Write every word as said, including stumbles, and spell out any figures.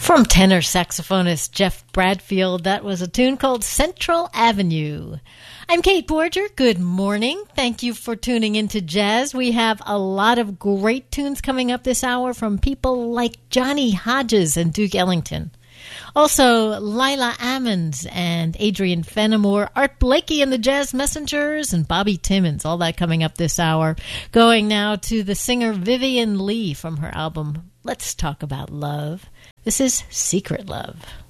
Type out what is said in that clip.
From tenor saxophonist Jeff Bradfield, that was a tune called Central Avenue. I'm Kate Borger. Good morning. Thank you for tuning into Jazz. We have a lot of great tunes coming up this hour from people like Johnny Hodges and Duke Ellington. Also, Lila Ammons and Adrian Fenimore, Art Blakey and the Jazz Messengers, and Bobby Timmons. All that coming up this hour. Going now to the singer Vivian Lee from her album Let's Talk About Love. This is Secret Love.